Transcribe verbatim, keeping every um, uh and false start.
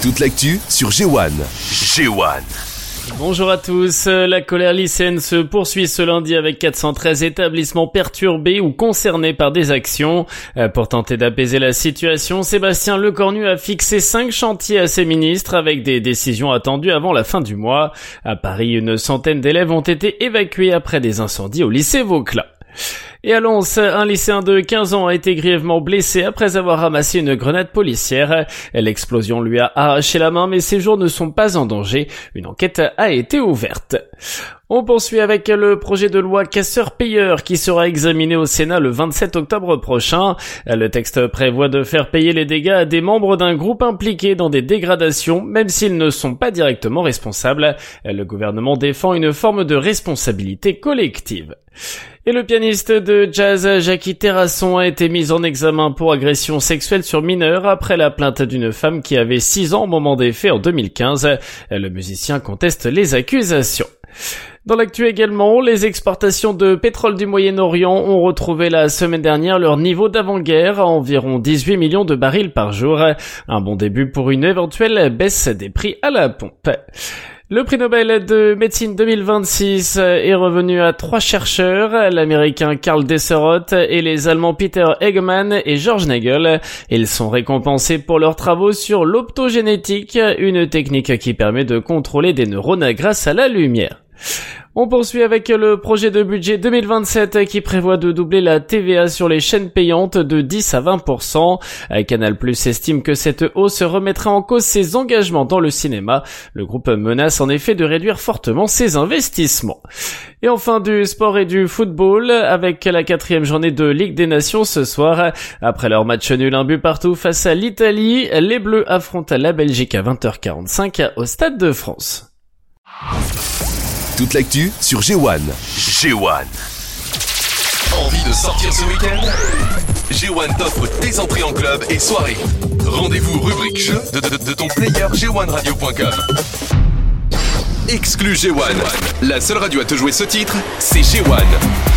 Toute l'actu sur G un. G un. Bonjour à tous, la colère lycéenne se poursuit ce lundi avec quatre cent treize établissements perturbés ou concernés par des actions. Pour tenter d'apaiser la situation, Sébastien Lecornu a fixé cinq chantiers à ses ministres avec des décisions attendues avant la fin du mois. À Paris, une centaine d'élèves ont été évacués après des incendies au lycée Vauquelin. Et à Lens, un lycéen de quinze ans a été grièvement blessé après avoir ramassé une grenade policière. L'explosion lui a arraché la main, mais ses jours ne sont pas en danger. Une enquête a été ouverte. On poursuit avec le projet de loi casseurs-payeurs qui sera examiné au Sénat le vingt-sept octobre prochain. Le texte prévoit de faire payer les dégâts à des membres d'un groupe impliqué dans des dégradations, même s'ils ne sont pas directement responsables. Le gouvernement défend une forme de responsabilité collective. Et le pianiste de jazz Jackie Terrasson a été mis en examen pour agression sexuelle sur mineur après la plainte d'une femme qui avait six ans au moment des faits en deux mille quinze. Le musicien conteste les accusations. Dans l'actu également, les exportations de pétrole du Moyen-Orient ont retrouvé la semaine dernière leur niveau d'avant-guerre à environ dix-huit millions de barils par jour. Un bon début pour une éventuelle baisse des prix à la pompe. Le prix Nobel de médecine deux mille vingt-six est revenu à trois chercheurs, l'américain Karl Desseroth et les allemands Peter Eggemann et George Nagel. Ils sont récompensés pour leurs travaux sur l'optogénétique, une technique qui permet de contrôler des neurones grâce à la lumière. On poursuit avec le projet de budget deux mille vingt-sept qui prévoit de doubler la T V A sur les chaînes payantes de dix à vingt pour cent. Canal+ estime que cette hausse remettrait en cause ses engagements dans le cinéma. Le groupe menace en effet de réduire fortement ses investissements. Et enfin du sport et du football avec la quatrième journée de Ligue des Nations ce soir. Après leur match nul un but partout face à l'Italie, les Bleus affrontent la Belgique à vingt heures quarante-cinq au Stade de France. Toute l'actu sur G un. G un. Envie de sortir ce week-end? G un t'offre tes entrées en club et soirée. Rendez-vous rubrique jeu de, de, de ton player G un radio point com. Exclu G un. La seule radio à te jouer ce titre, c'est G un.